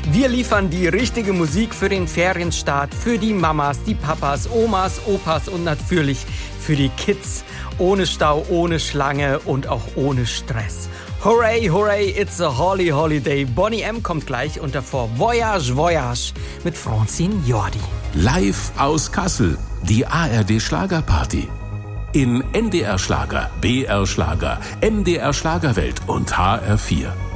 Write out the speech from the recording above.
Wir liefern die richtige Musik für den Ferienstart, für die Mamas, die Papas, Omas, Opas und natürlich für die Kids. Ohne Stau, ohne Schlange und auch ohne Stress. Hooray, hooray, it's a holly holiday. Bonnie M. kommt gleich und davor Voyage, Voyage mit Francine Jordi. Live aus Kassel, die ARD Schlagerparty. In NDR Schlager, BR Schlager, MDR Schlagerwelt und HR4.